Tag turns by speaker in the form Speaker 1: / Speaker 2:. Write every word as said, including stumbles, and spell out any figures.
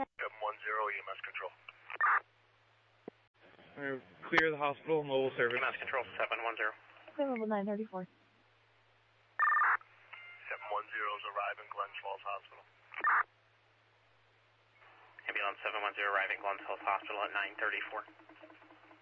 Speaker 1: seven one zero E M S control.
Speaker 2: Right, clear the hospital, mobile service.
Speaker 3: E M S control seven one zero.
Speaker 4: Clear nine thirty-four.
Speaker 1: seven one zero is arriving Glens Falls Hospital.
Speaker 3: Ambulance seven one zero arriving Glens Falls Hospital at nine thirty-four.